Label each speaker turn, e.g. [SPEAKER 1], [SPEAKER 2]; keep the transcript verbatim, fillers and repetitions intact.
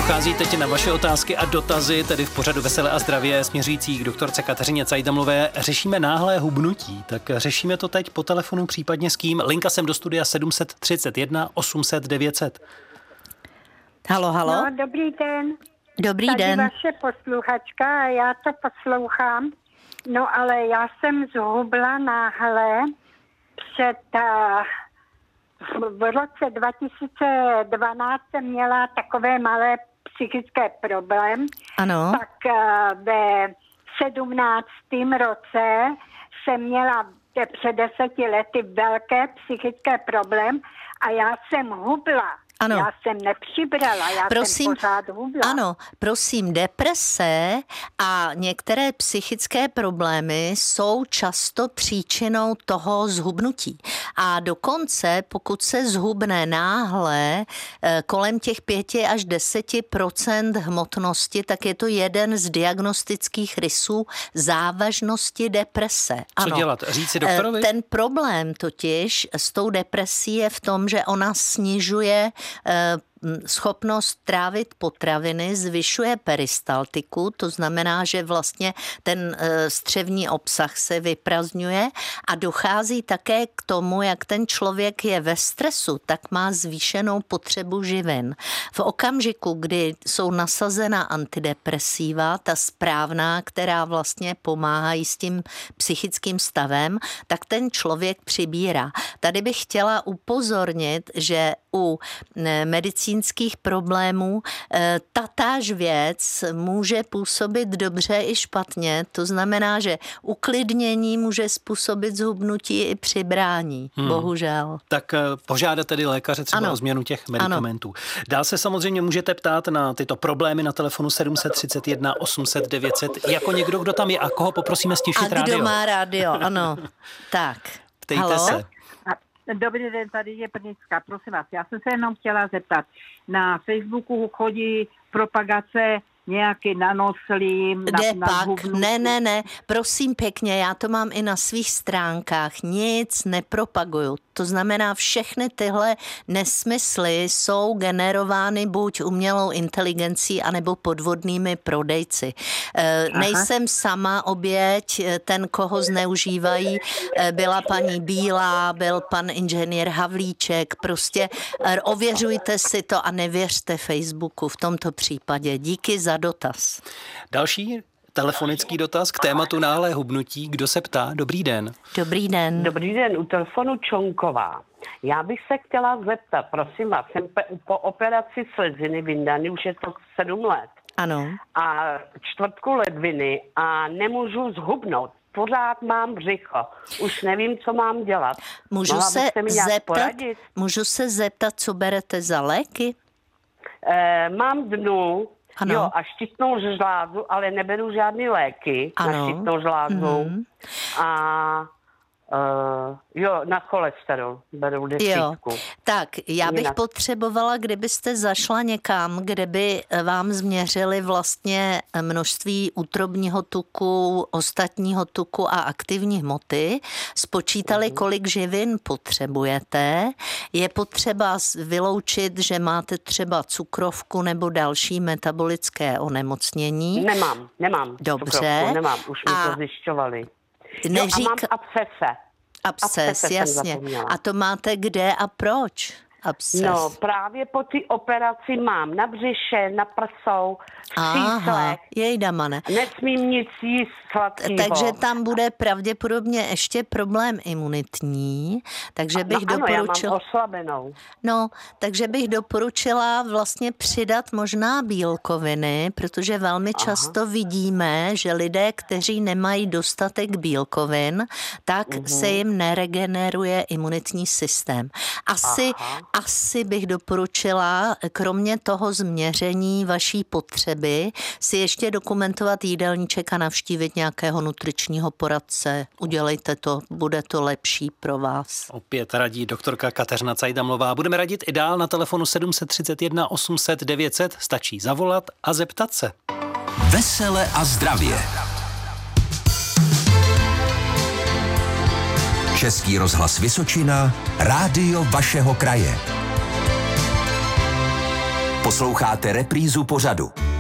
[SPEAKER 1] Dochází teď na vaše otázky a dotazy, tedy v pořadu Veselé a zdravě směřující k doktorce Kateřině Cajdamlové. Řešíme náhlé hubnutí, tak řešíme to teď po telefonu, případně s kým. Linka sem do studia sedm set třicet jedna osm set devět set.
[SPEAKER 2] Halo, halo.
[SPEAKER 3] No, dobrý den.
[SPEAKER 2] Dobrý
[SPEAKER 3] Tady
[SPEAKER 2] den.
[SPEAKER 3] vaše posluchačka a já to poslouchám. No, ale já jsem zhubla náhle před... Uh, v roce dva tisíce dvanáct jsem měla takové malé psychické problém.
[SPEAKER 2] Ano.
[SPEAKER 3] Tak uh, ve sedmnáctém roce jsem měla před deseti lety velké psychické problém a já jsem hubla.
[SPEAKER 2] Ano.
[SPEAKER 3] Já jsem nepřibrala, já
[SPEAKER 2] prosím,
[SPEAKER 3] jsem pořád hubla.
[SPEAKER 2] Ano, prosím, deprese a některé psychické problémy jsou často příčinou toho zhubnutí. A dokonce, pokud se zhubne náhle kolem těch pěti až deseti procent hmotnosti, tak je to jeden z diagnostických rysů závažnosti deprese.
[SPEAKER 1] Co
[SPEAKER 2] ano.
[SPEAKER 1] dělat? Říci doktorovi?
[SPEAKER 2] Ten problém totiž s tou depresí je v tom, že ona snižuje schopnost trávit potraviny, zvyšuje peristaltiku, to znamená, že vlastně ten střevní obsah se vyprazňuje a dochází také k tomu, jak ten člověk je ve stresu, tak má zvýšenou potřebu živin. V okamžiku, kdy jsou nasazena antidepresiva, ta správná, která vlastně pomáhají s tím psychickým stavem, tak ten člověk přibírá. Tady bych chtěla upozornit, že u medicínských problémů tatáž věc může působit dobře i špatně. To znamená, že uklidnění může způsobit zhubnutí i přibrání. Hmm. Bohužel.
[SPEAKER 1] Tak požádat tedy lékaře třeba ano. o změnu těch medicamentů. Ano. Dál se samozřejmě můžete ptát na tyto problémy na telefonu sedm set třicet jedna osm set devět set jako někdo, kdo tam je a koho poprosíme stišit rádio.
[SPEAKER 2] A kdo má rádio, ano. Tak.
[SPEAKER 1] Ptejte
[SPEAKER 2] Halo?
[SPEAKER 1] se.
[SPEAKER 3] Dobrý den, tady je Brnická. Prosím vás, já jsem se jenom chtěla zeptat. Na Facebooku chodí propagace nějaký nanoslím, na,
[SPEAKER 2] Kde
[SPEAKER 3] na
[SPEAKER 2] pak?
[SPEAKER 3] hubnutí.
[SPEAKER 2] Ne, ne, ne. Prosím pěkně, já to mám i na svých stránkách. Nic nepropaguju. To znamená, všechny tyhle nesmysly jsou generovány buď umělou inteligencí, anebo podvodnými prodejci. E, nejsem sama oběť, ten, koho zneužívají, byla paní Bílá, byl pan inženýr Havlíček. Prostě ověřujte si to a nevěřte Facebooku v tomto případě. Díky za dotaz.
[SPEAKER 1] Další telefonický dotaz k tématu náhlé hubnutí. Kdo se ptá? Dobrý den.
[SPEAKER 2] Dobrý den.
[SPEAKER 4] Dobrý den, u telefonu Čonková. Já bych se chtěla zeptat, prosím vás, jsem po operaci sleziny vyndany, už je to sedm let.
[SPEAKER 2] Ano.
[SPEAKER 4] A čtvrtku ledviny a nemůžu zhubnout. Pořád mám břicho. Už nevím, co mám dělat.
[SPEAKER 2] Můžu se, zeptat, můžu se zeptat, co berete za léky?
[SPEAKER 4] E, mám dnu,
[SPEAKER 2] ano.
[SPEAKER 4] jo, a štítnou žlázu, ale neberu žádný léky ano. na štítnou žlázu. Mm-hmm. A Uh, jo, na cholesterol beru desítku.
[SPEAKER 2] Jo. Tak, já bych
[SPEAKER 4] Jinak.
[SPEAKER 2] potřebovala, kdybyste zašla někam, kde by vám změřili vlastně množství útrobního tuku, ostatního tuku a aktivní hmoty, spočítali, mm. kolik živin potřebujete. Je potřeba vyloučit, že máte třeba cukrovku nebo další metabolické onemocnění.
[SPEAKER 4] Nemám, nemám.
[SPEAKER 2] Dobře.
[SPEAKER 4] Cukrovku, nemám, už mi a... to zjišťovali.
[SPEAKER 2] Neřík...
[SPEAKER 4] Jo, a mám abscese.
[SPEAKER 2] Absces,
[SPEAKER 4] absces
[SPEAKER 2] jasně. A to máte kde a proč? Absces.
[SPEAKER 4] No, právě po té operaci mám na břiše, na prsou, v číslech.
[SPEAKER 2] Jejda, mane.
[SPEAKER 4] Nesmím nic jíst sladkýho.
[SPEAKER 2] Takže tam bude pravděpodobně ještě problém imunitní, takže bych
[SPEAKER 4] no, ano,
[SPEAKER 2] doporučila...
[SPEAKER 4] já mám oslabenou.
[SPEAKER 2] No, takže bych doporučila vlastně přidat možná bílkoviny, protože velmi Aha. často vidíme, že lidé, kteří nemají dostatek bílkovin, tak uh-huh. se jim neregeneruje imunitní systém. Asi, asi bych doporučila, kromě toho změření vaší potřeby, si ještě dokumentovat jídelníček a navštívit nějakého nutričního poradce. Udělejte to, bude to lepší pro vás.
[SPEAKER 1] Opět radí doktorka Kateřina Cajdamlová. Budeme radit i dál na telefonu sedm set třicet jedna osm set devět set. Stačí zavolat a zeptat se.
[SPEAKER 5] Vesele a zdravě. Český rozhlas Vysočina, rádio vašeho kraje. Posloucháte reprízu pořadu.